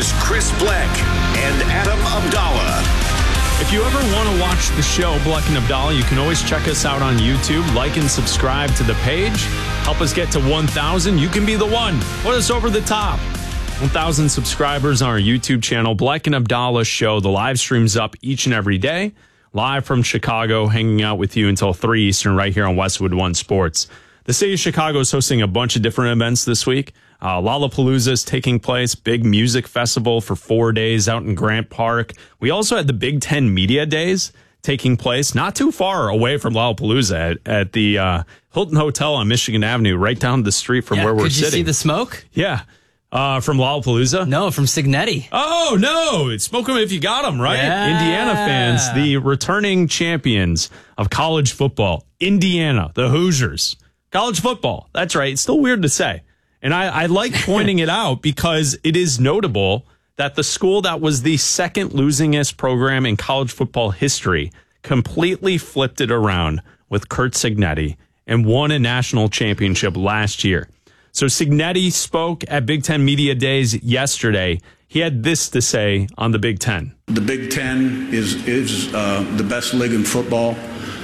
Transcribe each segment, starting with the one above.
Here's Chris Bleck and Adam Abdallah. If you ever want to watch the show, Bleck and Abdallah, you can always check us out on YouTube. Like and subscribe to the page. Help us get to 1,000. You can be the one. Put us over the top. 1,000 subscribers on our YouTube channel, Bleck and Abdallah Show. The live stream's up each and every day. Live from Chicago, hanging out with you until 3 Eastern right here on Westwood One Sports. The city of Chicago is hosting a bunch of different events this week. Lollapalooza is taking place, big music festival for 4 days out in Grant Park. We also had the Big Ten Media Days taking place not too far away from Lollapalooza at the Hilton Hotel on Michigan Avenue, right down the street from where we're sitting. Could you see the smoke? Yeah. From Lollapalooza? No, from Signetti. Oh, no. Smoke them if you got them, right? Yeah. Indiana fans, the returning champions of college football. Indiana, the Hoosiers. College football. That's right. It's still weird to say. And I like pointing it out because it is notable that the school that was the second losingest program in college football history completely flipped it around with Curt Cignetti and won a national championship last year. So Cignetti spoke at Big Ten Media Days yesterday. He had this to say on the Big Ten. The Big Ten is the best league in football.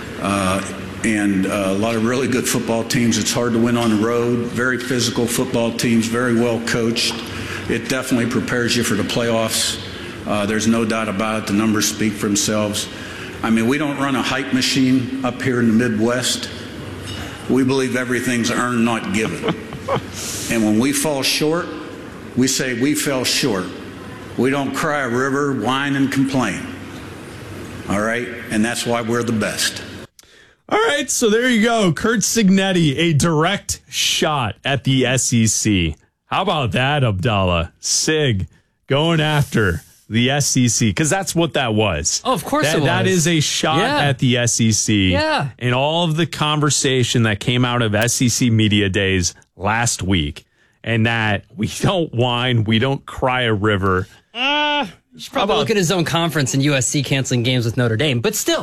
And a lot of really good football teams. It's hard to win on the road. Very physical football teams, very well coached. It definitely prepares you for the playoffs. There's no doubt about it. The numbers speak for themselves. I mean, we don't run a hype machine up here in the Midwest. We believe everything's earned, not given. And when we fall short, we say we fell short. We don't cry a river, whine, and complain. All right? And that's why we're the best. All right, so there you go. Curt Cignetti, a direct shot at the SEC. How about that, Abdallah? Sig going after the SEC, because that's what that was. Oh, of course it was. That is a shot at the SEC. Yeah. And all of the conversation that came out of SEC Media Days last week, and that we don't whine, we don't cry a river. You should probably look at his own conference and USC canceling games with Notre Dame. But still,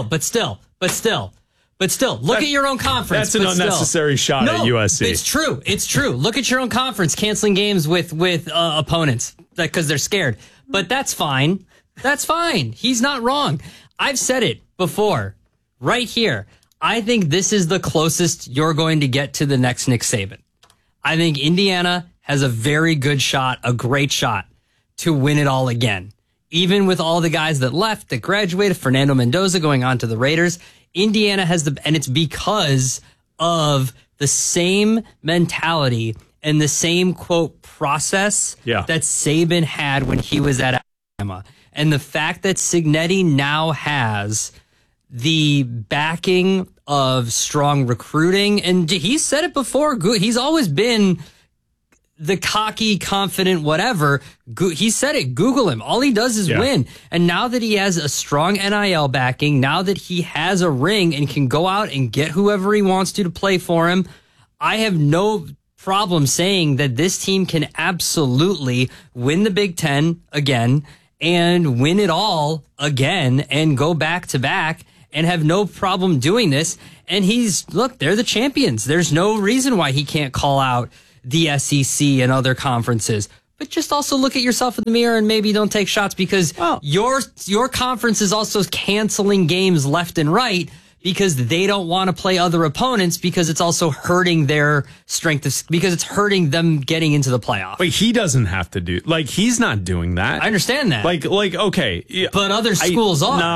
look at your own conference. That's an unnecessary shot at USC. It's true. Look at your own conference canceling games with opponents because they're scared. But that's fine. That's fine. He's not wrong. I've said it before, right here. I think this is the closest you're going to get to the next Nick Saban. I think Indiana has a very good shot, a great shot to win it all again. Even with all the guys that left, that graduated, Fernando Mendoza going on to the Raiders, Indiana has and it's because of the same mentality and the same, quote, process that Saban had when he was at Alabama. And the fact that Cignetti now has the backing of strong recruiting, and he said it before, he's always been the cocky, confident, whatever. He said it. Google him. All he does is win. And now that he has a strong NIL backing, now that he has a ring and can go out and get whoever he wants to play for him, I have no problem saying that this team can absolutely win the Big Ten again and win it all again and go back to back and have no problem doing this. And they're the champions. There's no reason why he can't call out the SEC and other conferences. But just also look at yourself in the mirror and maybe don't take shots because your conference is also canceling games left and right because they don't want to play other opponents because it's also hurting their strength because it's hurting them getting into the playoff. But he doesn't have to he's not doing that. I understand that. Okay. But other schools are. No,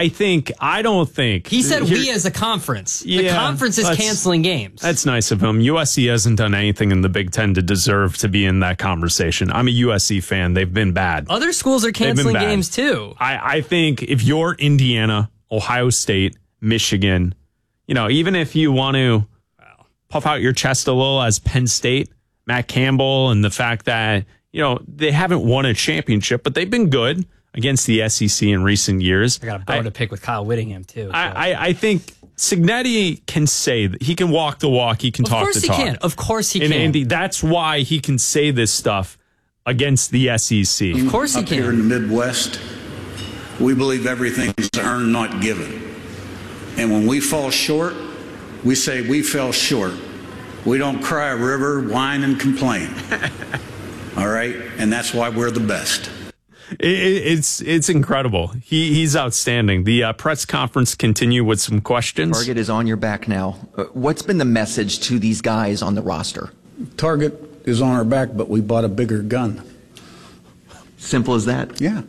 I don't think. He said we as a conference. The conference is canceling games. That's nice of him. USC hasn't done anything in the Big Ten to deserve to be in that conversation. I'm a USC fan. They've been bad. Other schools are canceling games too. I think if you're Indiana, Ohio State, Michigan, even if you want to puff out your chest a little as Penn State, Matt Campbell, and the fact that, they haven't won a championship, but they've been good against the SEC in recent years. I got a bone to pick with Kyle Whittingham, too. So. I think Cignetti can say that he can walk the walk, he can talk the talk. Of course he can. And that's why he can say this stuff against the SEC. Of course he can. Up here in the Midwest, we believe everything's earned, not given. And when we fall short, we say we fell short. We don't cry a river, whine, and complain. All right? And that's why we're the best. It's incredible. He's outstanding. The press conference continue with some questions. Target is on your back now. What's been the message to these guys on the roster? Target is on our back, but we bought a bigger gun. Simple as that? Yeah.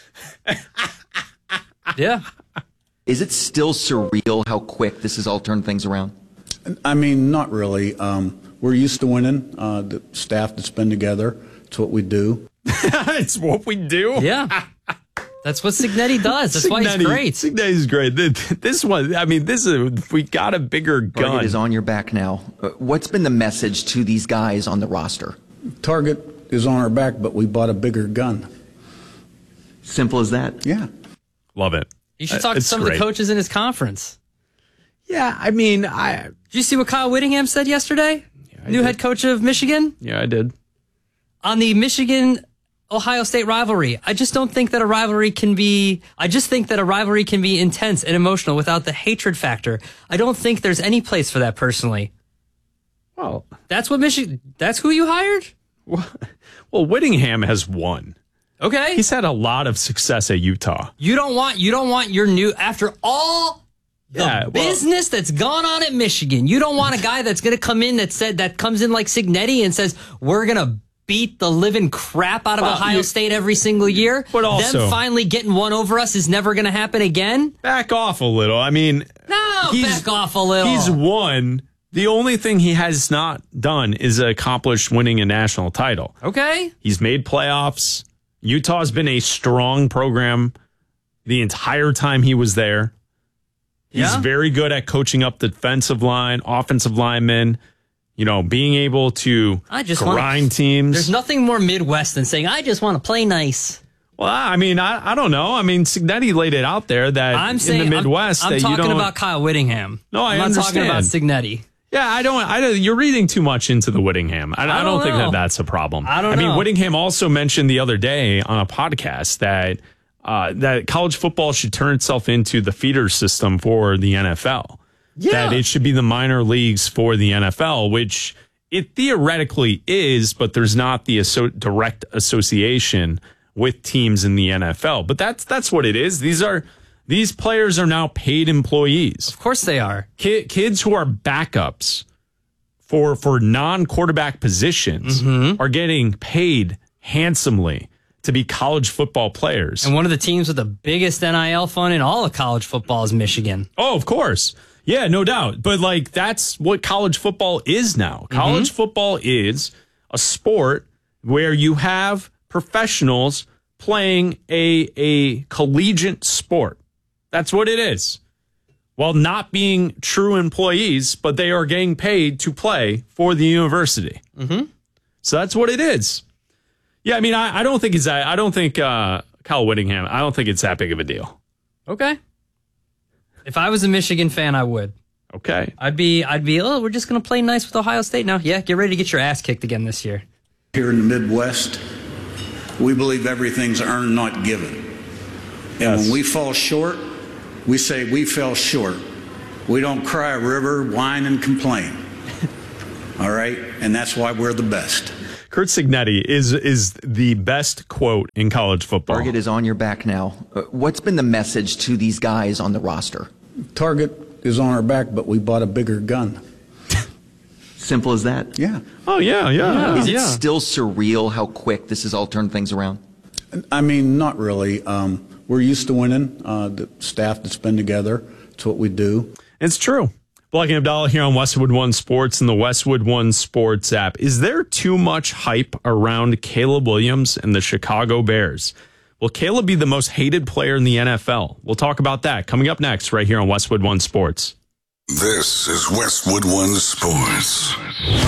Yeah. Is it still surreal how quick this has all turned things around? I mean, not really. We're used to winning. The staff that's been together, it's what we do. It's what we do. Yeah. That's what Cignetti does. That's why he's great. Cignetti's great. This one, I mean, we got a bigger gun. Target is on your back now. What's been the message to these guys on the roster? Target is on our back, but we bought a bigger gun. Simple as that? Yeah. Love it. You should talk to It's some of great. the coaches in his conference. Yeah, I mean, Did you see what Kyle Whittingham said yesterday? New head coach of Michigan? I did. On the Michigan-Ohio State rivalry. I just don't think that a rivalry can be... I just think that a rivalry can be intense and emotional without the hatred factor. I don't think there's any place for that, personally. Well, That's what Michigan... That's who you hired? well, Whittingham has won. Okay. He's had a lot of success at Utah. You don't want your new... After all... The well- business that's gone on at Michigan. You don't want a guy that's going to come in that comes in like Cignetti and says, we're going to beat the living crap out of Ohio State every single year. But also- them finally getting one over us is never going to happen again. Back off a little. I mean, Back off a little. He's won. The only thing he has not done is accomplish winning a national title. Okay. He's made playoffs. Utah's been a strong program the entire time he was there. He's Yeah. very good at coaching up the defensive line, offensive linemen, being able to grind teams. There's nothing more Midwest than saying, I just want to play nice. Well, I mean, I don't know. I mean, Cignetti laid it out there that I'm saying, in the Midwest I'm that you talking don't. about Kyle Whittingham. No, I I'm not talking about understand. Cignetti. Yeah, I don't. You're reading too much into the Whittingham. I don't think know. that's a problem. I don't mean, know. Whittingham also mentioned the other day on a podcast that that college football should turn itself into the feeder system for the NFL. Yeah. That it should be the minor leagues for the NFL, which it theoretically is, but there's not the direct association with teams in the NFL. But that's what it is. These players are now paid employees. Of course they are. Kids who are backups for non-quarterback positions are getting paid handsomely to be college football players. And one of the teams with the biggest NIL fund in all of college football is Michigan. Oh, of course. Yeah, no doubt. But that's what college football is now. College football is a sport where you have professionals playing a collegiate sport. That's what it is. While not being true employees, but they are getting paid to play for the university. So that's what it is. Yeah, I mean, I don't think Kyle Whittingham, I don't think it's that big of a deal. Okay. If I was a Michigan fan, I would. Okay. I'd be, we're just going to play nice with Ohio State now. Yeah, get ready to get your ass kicked again this year. Here in the Midwest, we believe everything's earned, not given. And when we fall short, we say we fell short. We don't cry a river, whine, and complain. All right? And that's why we're the best. Curt Cignetti is the best quote in college football. Target is on your back now. What's been the message to these guys on the roster? Target is on our back, but we bought a bigger gun. Simple as that? Yeah. Oh, yeah. Is it still surreal how quick this has all turned things around? I mean, not really. We're used to winning. The staff that's been together, it's what we do. It's true. Black and Abdallah here on Westwood One Sports and the Westwood One Sports app. Is there too much hype around Caleb Williams and the Chicago Bears? Will Caleb be the most hated player in the NFL? We'll talk about that coming up next right here on Westwood One Sports. This is Westwood One Sports.